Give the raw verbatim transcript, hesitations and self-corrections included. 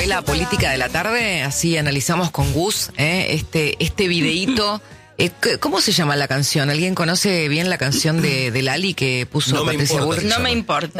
La política de la tarde, así analizamos con Gus eh, este este videíto. Eh, ¿Cómo se llama la canción? ¿Alguien conoce bien la canción de, de Lali que puso No me Patricia importa, Bullrich? se No llama. me importa.